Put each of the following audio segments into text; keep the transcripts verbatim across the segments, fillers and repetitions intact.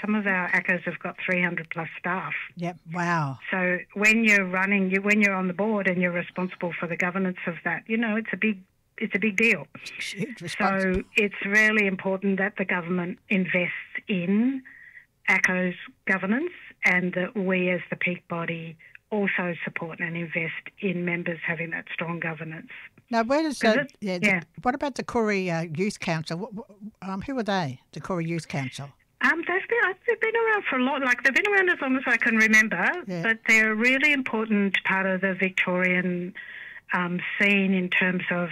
some of our A C Os have got three hundred plus staff. Yep. Wow. So when you're running, you, when you're on the board and you're responsible for the governance of that, you know, it's a big, it's a big deal. Huge So it's really important that the government invests in A C O's governance and that we as the peak body also support and invest in members having that strong governance. Now, where does uh, it, yeah, yeah. The, what about the Koori uh, Youth Council? What, what, um, who are they? The Koori Youth Council. Um, they've been they've been around for a lot. Like they've been around as long as I can remember. Yeah. But they're a really important part of the Victorian um, scene in terms of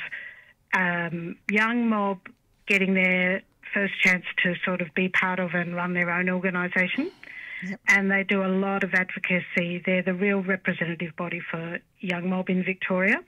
um, young mob getting their first chance to sort of be part of and run their own organisation. Yep. And they do a lot of advocacy. They're the real representative body for young mob in Victoria.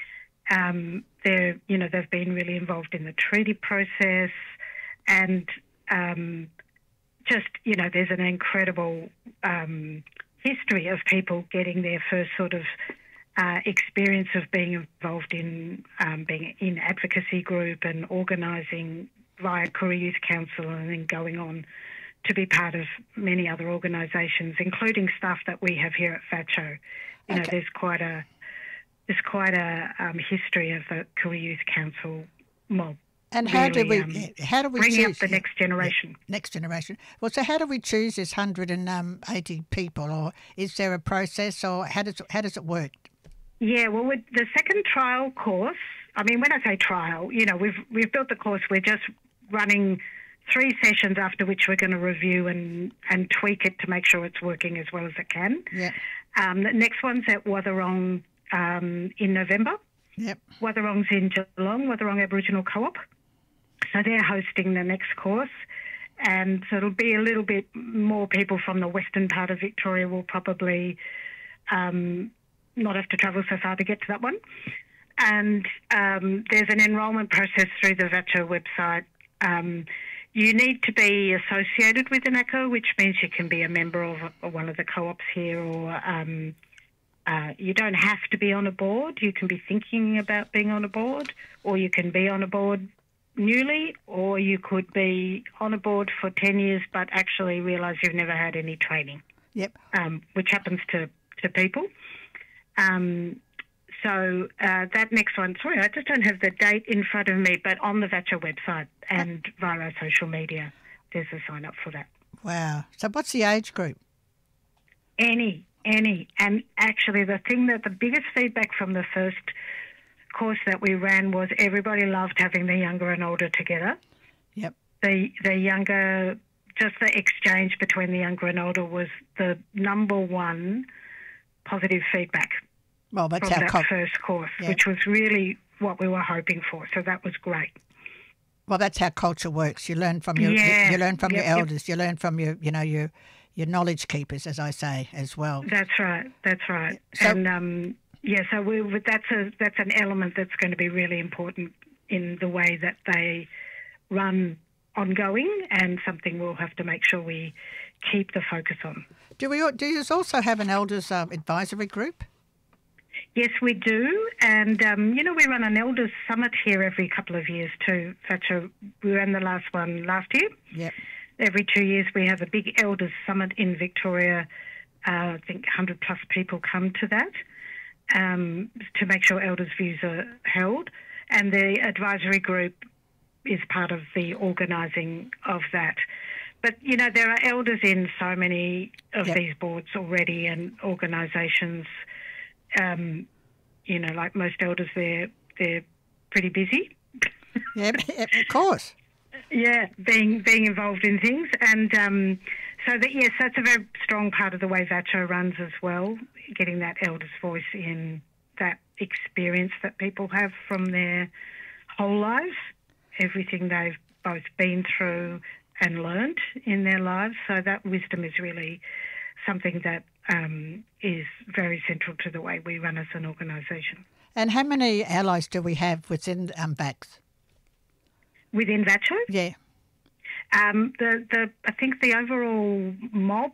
Um, they're, you know, they've been really involved in the treaty process, and um, just, you know, there's an incredible um, history of people getting their first sort of uh, experience of being involved in um, being in advocacy group and organising via Koori Youth Council, and then going on to be part of many other organisations, including stuff that we have here at VATCHO. You know, Okay. there's quite a there's quite a um, history of the Koori Youth Council mob. And how do really, we um, how do we bringing choose up the next generation? Yeah, next generation? Well, so how do we choose this one hundred eighty people, or is there a process, or how does how does it work? Yeah, well, with the second trial course, I mean, when I say trial, you know, we've we've built the course. We're just running three sessions, after which we're going to review and, and tweak it to make sure it's working as well as it can. Yeah. Um, the next one's at Watherong um, in November. Yep. Watherong's in Geelong, Watherong Aboriginal Co-op. So they're hosting the next course. And so it'll be a little bit more people from the western part of Victoria will probably um, not have to travel so far to get to that one. And um, there's an enrolment process through the VATCHO website. Um, You need to be associated with an A C O, which means you can be a member of one of the co-ops here, or um, uh, you don't have to be on a board. You can be thinking about being on a board, or you can be on a board newly, or you could be on a board for ten years but actually realise you've never had any training, Yep. um, which happens to, to people. Um, So uh, that next one, sorry, I just don't have the date in front of me, but on the VATCHO website and via our social media, there's a sign up for that. Wow. So what's the age group? Any, any. And actually the thing that the biggest feedback from the first course that we ran was everybody loved having the younger and older together. Yep. The, the younger, just the exchange between the younger and older was the number one positive feedback. Well, that's from our that cul- first course, Yeah. which was really what we were hoping for. So that was great. Well, that's how culture works. You learn from your Yeah. you, you learn from Yep, your yep. elders. You learn from your you know your your knowledge keepers, as I say, as well. That's right. That's right. So- and um, yeah, so we, we- that's a that's an element that's going to be really important in the way that they run ongoing, and something we'll have to make sure we keep the focus on. Do we? Do you also have an elders uh, advisory group? Yes, we do. And, um, you know, we run an Elders Summit here every couple of years too. Such a, we ran the last one last year. Yep. Every two years we have a big Elders Summit in Victoria. Uh, I think one hundred plus people come to that um, to make sure elders' views are held. And the advisory group is part of the organising of that. But, you know, there are elders in so many of Yep. these boards already and organisations. Um, you know, like most elders, they're they're pretty busy. Yeah, of course. Yeah, being being involved in things, and um, so that yes, that's a very strong part of the way VATCHO runs as well. Getting that elders' voice in, that experience that people have from their whole lives, everything they've both been through and learnt in their lives. So that wisdom is really something that um, is very central to the way we run as an organisation. And how many allies do we have within um, V A C? Within VATCHO? Yeah. Um, the, the, I think the overall mob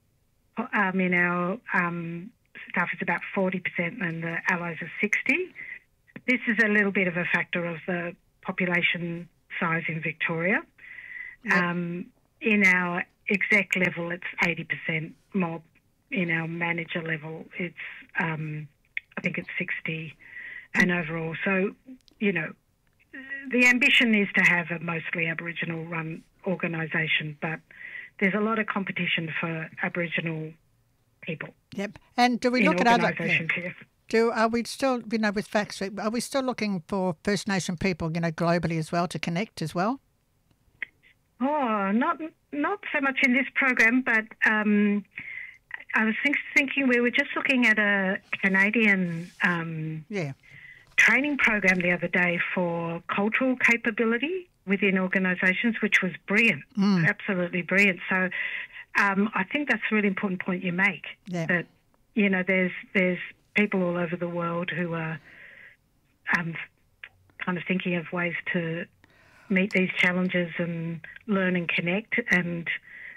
um, in our um, staff is about forty percent and the allies are sixty. This is a little bit of a factor of the population size in Victoria. Yep. Um, in our exec level, it's eighty percent mob. In our manager level, it's um, I think it's sixty, and overall. So, you know, the ambition is to have a mostly Aboriginal-run organisation, but there's a lot of competition for Aboriginal people. Yep. And do we look at other? Yeah. Here. Do are we still, you know, with Facts? Are we still looking for First Nation people, you know, globally as well to connect as well? Oh, not not so much in this program, but um, I was think, thinking we were just looking at a Canadian um, yeah. training program the other day for cultural capability within organisations, which was brilliant, mm. absolutely brilliant. So um, I think that's a really important point you make, yeah. that, you know, there's there's people all over the world who are um, kind of thinking of ways to meet these challenges and learn and connect, and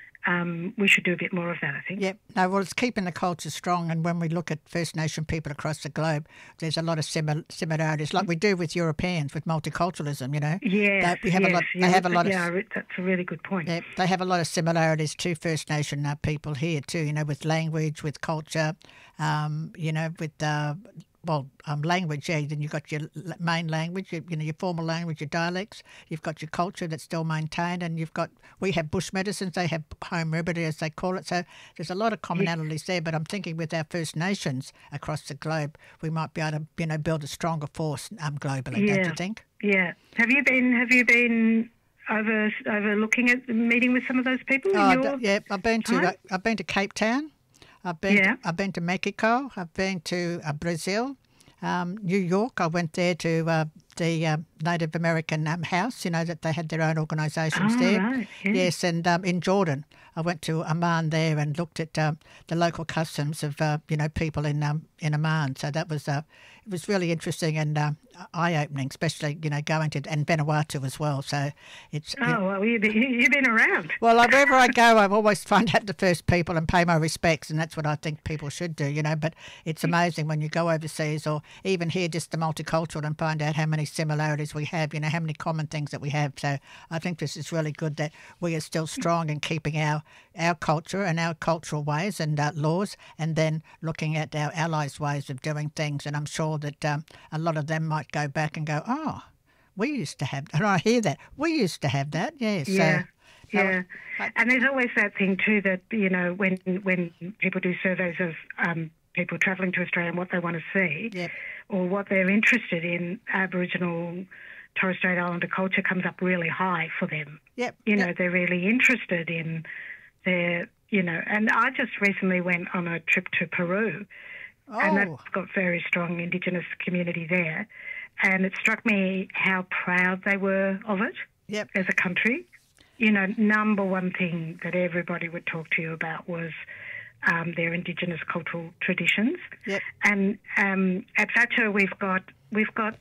um, we should do a bit more of that, I think. Yeah, no, well, it's keeping the culture strong, and when we look at First Nation people across the globe, there's a lot of simil- similarities, like we do with Europeans, with multiculturalism, you know. Yeah, we have yes, a lot. yeah, They have a lot yeah, of. that's a really good point. Yeah, they have a lot of similarities to First Nation uh, people here too, you know, with language, with culture, um, you know, with. Uh, Well, um, language, yeah. Then you've got your main language, you, you know, your formal language, your dialects. You've got your culture that's still maintained, and you've got we have bush medicines, they have home remedy as they call it. So there's a lot of commonalities there. But I'm thinking with our First Nations across the globe, we might be able to, you know, build a stronger force um, globally. Yeah. Don't you think? Yeah. Have you been? Have you been over over looking at meeting with some of those people? Oh, in your yeah. I've been to time? I've been to Cape Town. I've been Yeah. to, I've been to Mexico. I've been to uh, Brazil, um, New York. I went there to uh, the uh, Native American um, house. You know that they had their own organisations Oh, there. right, yeah. Yes, and um, in Jordan, I went to Amman there and looked at um, the local customs of uh, you know people in um, in Amman. So that was uh, it was really interesting and uh, eye opening, especially you know going to and Vanuatu as well. So it's Oh, it, well, you've been, you've been around. well, like, wherever I go, I always find out the first people and pay my respects, and that's what I think people should do, you know. But it's amazing when you go overseas or even here, just the multicultural, and find out how many similarities we have, you know, how many common things that we have. So I think this is really good that we are still strong in keeping our, our culture and our cultural ways and uh, laws, and then looking at our allies' ways of doing things. And I'm sure that um, a lot of them might go back and go, oh, we used to have that. And I hear that. We used to have that, yes. Yeah. So, Yeah, I- and there's always that thing too that you know when when people do surveys of um, people travelling to Australia and what they want to see, Yep. or what they're interested in, Aboriginal Torres Strait Islander culture comes up really high for them. Yep. You know, yep. they're really interested in their, you know, and I just recently went on a trip to Peru, Oh, and that's got very strong Indigenous community there, and it struck me how proud they were of it yep. as a country. You know, number one thing that everybody would talk to you about was um, their Indigenous cultural traditions. Yep. And um, at Thatcher, we've got we've got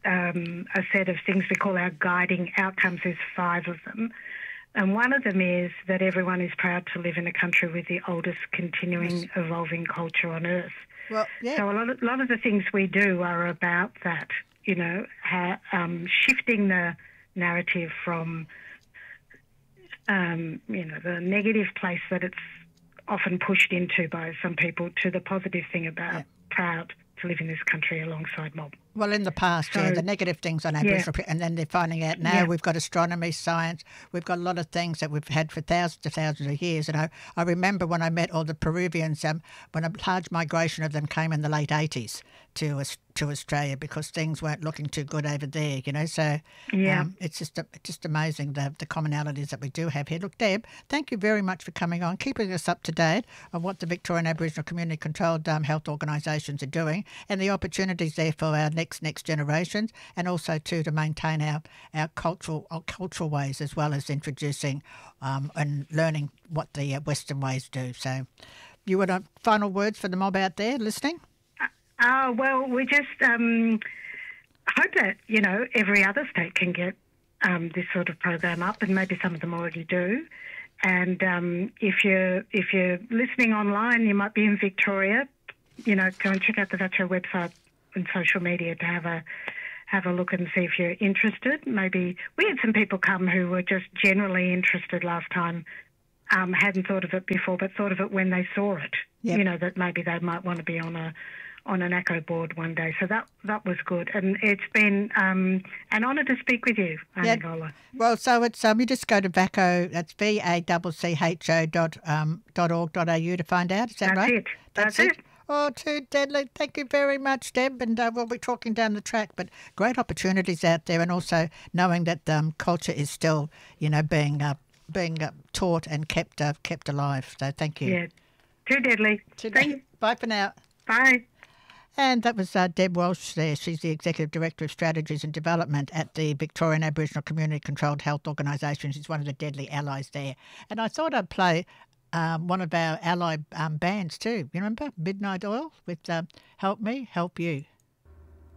um, a set of things we call our guiding outcomes. There's five of them, and one of them is that everyone is proud to live in a country with the oldest continuing Yes. evolving culture on earth. Well, yeah. So a lot of, lot of the things we do are about that. You know, how, um, shifting the narrative from Um, you know, the negative place that it's often pushed into by some people to the positive thing about Yeah. proud to live in this country alongside mob. Well, in the past, yeah, So- the negative things on Aboriginal people, and then they're finding out now Yeah. we've got astronomy, science, we've got a lot of things that we've had for thousands and thousands of years. And I, I remember when I met all the Peruvians, um, when a large migration of them came in the late eighties to us to Australia because things weren't looking too good over there, you know. So Yeah. um, it's just a, just amazing the the commonalities that we do have here. Look, Deb, thank you very much for coming on, keeping us up to date on what the Victorian Aboriginal Community Controlled um, Health Organisations are doing and the opportunities there for our next next generations, and also too to maintain our our cultural our cultural ways as well as introducing um, and learning what the uh, Western ways do. So, you would have final words for the mob out there listening? Uh, well, we just um, hope that, you know, every other state can get um, this sort of program up, and maybe some of them already do. And um, if you're if you're listening online, you might be in Victoria. You know, go and check out the Thatcher website and social media to have a have a look and see if you're interested. Maybe we had some people come who were just generally interested last time um, hadn't thought of it before, but thought of it when they saw it. Yep. You know, that maybe they might want to be on a on an ACCO board one day. So that that was good. And it's been um, an honour to speak with you, Yep. Anigola. Well, so it's um, you just go to VACCO, that's V A C C H O dot um dot org dot A U to find out. Is that That's right? it. That's it. Oh, too deadly. Thank you very much, Deb. And uh, we'll be talking down the track. But great opportunities out there, and also knowing that um, culture is still, you know, being uh, being uh, taught and kept uh, kept alive. So thank you. Yeah. Too deadly. Too Thank- deadly. Bye for now. Bye. And that was uh, Deb Walsh there. She's the Executive Director of Strategies and Development at the Victorian Aboriginal Community Controlled Health Organisation. She's one of the deadly allies there. And I thought I'd play um, one of our ally um, bands too. You remember Midnight Oil with uh, Help Me, Help You.